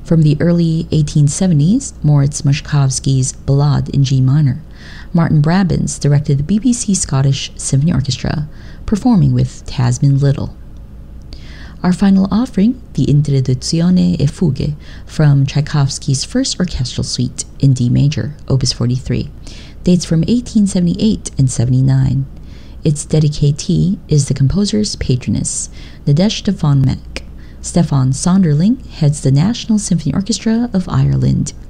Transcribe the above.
From the early 1870s, Moritz Moszkowski's Ballade in G minor, Martin Brabants directed the BBC Scottish Symphony Orchestra, performing with Tasman Little. Our final offering, the Introduzione e Fughe from Tchaikovsky's First Orchestral Suite in D major, Opus 43, dates from 1878 and 79. Its dedicatee is the composer's patroness, Nadezhda von Meck. Stefan Sonderling heads the National Symphony Orchestra of Ireland.